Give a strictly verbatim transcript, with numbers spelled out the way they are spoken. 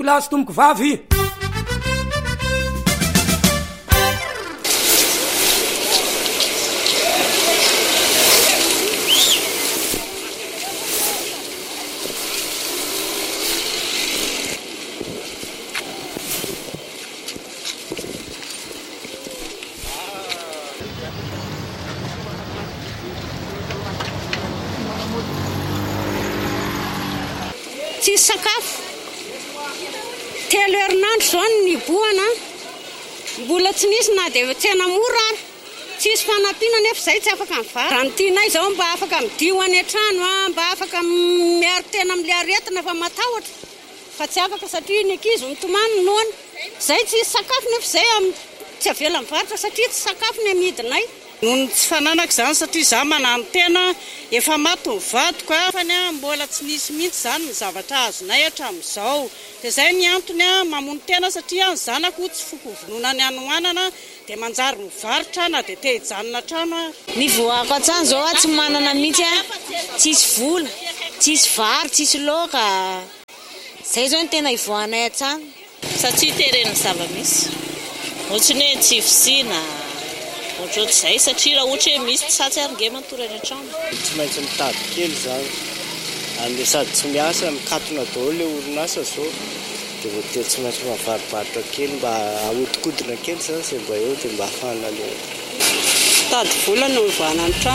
Plasy tomoko vavy. Tsisy sakafo telo herinandro zao ny boana, mbola tsy nisy na dia tsena mora ary tsisy fanampiana nefa izay tsy afaka mivary. Raha ny tianay izao mba afaka midio any an-trano, mba afaka miaro tena amin'ilay aretina fa matahotra, fa tsy afaka satria ny ankizy mitomany noana. Izay tsisy sakafo nefa izay tsy avela mivarotra satria tsy sakafo ny amidinay. Noho tsy fananako izany satria izaho manano tena efa maty ny vadiko afany a, mbola tsy nisy mihitsy izany ny zavatra azonay hatramin'izao. Dia izay ny antony a mamono tena satria ny zanako tsy foko vononany anohanana dia manjary mivarotra na dia te hijanona trano a. Ny voako an-trano izao a tsy manana mihitsy a, tsisy vola, tsisy vary, tsisy laoka. Izay izao ny tena ivoahanay an-trano. Satria teren'ny zava-misy, ohatrany hoe tsy fisiana, ohatr'izay satria raha ohatra hoe misy tsatsy ary nge matory any an-trano. Tsy maintsy mitady kely izany, any sady tsy miasa, mikatona daholo ilay orinasa zao, dia voatery tsy maintsy mavarobarotra kely mba ahodikodina kely izany izay mba eo dia mba hafana ilay Tady vola no ivoahana ny trano.